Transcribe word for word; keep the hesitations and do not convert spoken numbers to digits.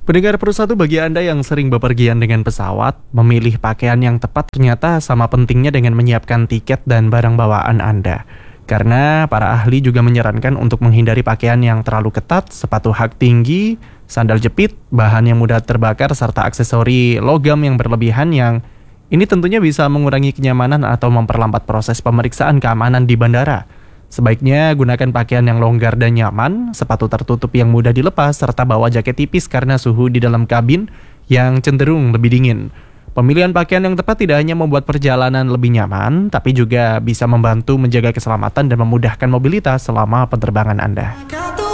Pendengar Pro satu, bagi Anda yang sering bepergian dengan pesawat, memilih pakaian yang tepat ternyata sama pentingnya dengan menyiapkan tiket dan barang bawaan Anda. Karena para ahli juga menyarankan untuk menghindari pakaian yang terlalu ketat, sepatu hak tinggi, sandal jepit, bahan yang mudah terbakar, serta aksesori logam yang berlebihan yang ini tentunya bisa mengurangi kenyamanan atau memperlambat proses pemeriksaan keamanan di bandara. Sebaiknya gunakan pakaian yang longgar dan nyaman, sepatu tertutup yang mudah dilepas, serta bawa jaket tipis karena suhu di dalam kabin yang cenderung lebih dingin. Pemilihan pakaian yang tepat tidak hanya membuat perjalanan lebih nyaman, tapi juga bisa membantu menjaga keselamatan dan memudahkan mobilitas selama penerbangan Anda.